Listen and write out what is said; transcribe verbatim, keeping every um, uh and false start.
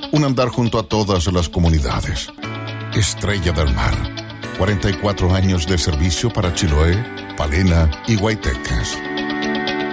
Un andar junto a todas las comunidades. Estrella del Mar. cuarenta y cuatro años de servicio para Chiloé, Palena y Guaytecas.